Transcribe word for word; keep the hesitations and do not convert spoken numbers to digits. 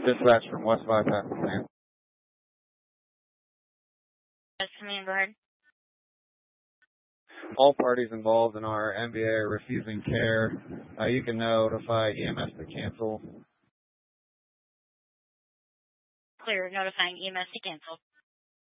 Dispatch from West Bypass. Yes, command, go ahead. All parties involved in our M B A are refusing care. Uh, you can notify E M S to cancel. Clear, notifying E M S to cancel.